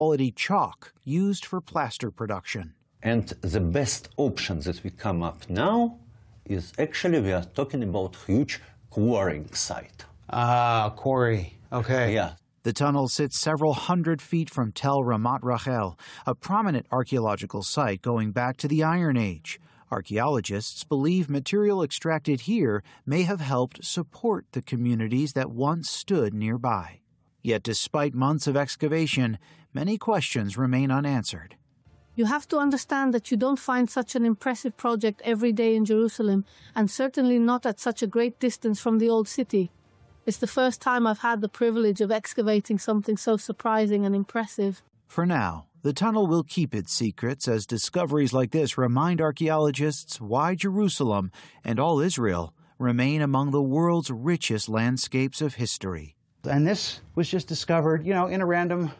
quality chalk used for plaster production. And the best option that we come up now is actually we are talking about huge quarrying site. Quarry. Okay. Yeah. The tunnel sits several hundred feet from Tel Ramat Rachel, a prominent archaeological site going back to the Iron Age. Archaeologists believe material extracted here may have helped support the communities that once stood nearby. Yet despite months of excavation, many questions remain unanswered. You have to understand that you don't find such an impressive project every day in Jerusalem, and certainly not at such a great distance from the old city. It's the first time I've had the privilege of excavating something so surprising and impressive. For now, the tunnel will keep its secrets as discoveries like this remind archaeologists why Jerusalem and all Israel remain among the world's richest landscapes of history. And this was just discovered, in a random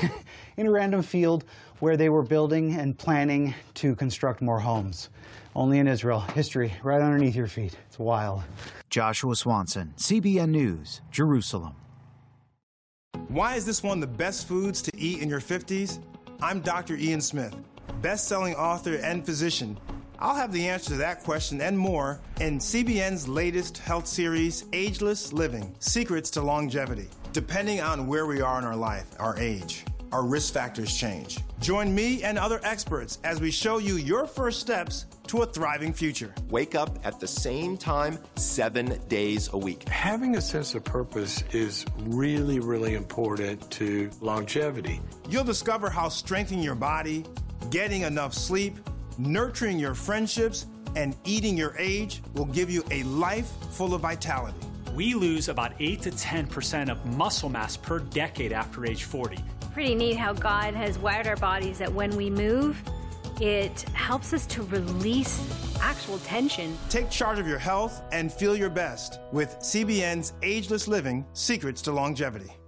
field where they were building and planning to construct more homes. Only in Israel. History right underneath your feet. It's wild. Joshua Swanson, CBN News, Jerusalem. Why is this one of the best foods to eat in your 50s? I'm Dr. Ian Smith, best-selling author and physician. I'll have the answer to that question and more in CBN's latest health series, Ageless Living: Secrets to Longevity. Depending on where we are in our life, our age, our risk factors change. Join me and other experts as we show you your first steps to a thriving future. Wake up at the same time 7 days a week. Having a sense of purpose is really, really important to longevity. You'll discover how strengthening your body, getting enough sleep, nurturing your friendships, and eating your age will give you a life full of vitality. We lose about 8 to 10% of muscle mass per decade after age 40. Pretty neat how God has wired our bodies that when we move, it helps us to release actual tension. Take charge of your health and feel your best with CBN's Ageless Living: Secrets to Longevity.